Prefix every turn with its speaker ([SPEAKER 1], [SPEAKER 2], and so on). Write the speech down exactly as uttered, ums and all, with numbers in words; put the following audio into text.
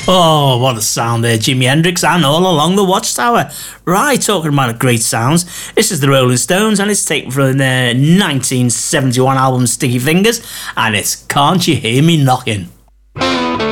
[SPEAKER 1] Oh, what a sound there, Jimi Hendrix and All Along the Watchtower. Right, talking about great sounds, this is the Rolling Stones and it's taken from their nineteen seventy-one album Sticky Fingers, and it's Can't You Hear Me Knocking?